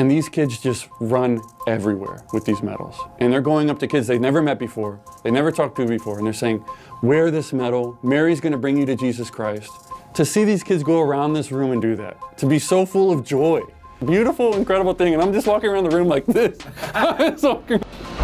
And these kids just run everywhere with these medals. And they're going up to kids they've never met before, they never talked to before, and they're saying, wear this medal, Mary's gonna bring you to Jesus Christ. To see these kids go around this room and do that, to be so full of joy. Beautiful, incredible thing, and I'm just walking around the room like this.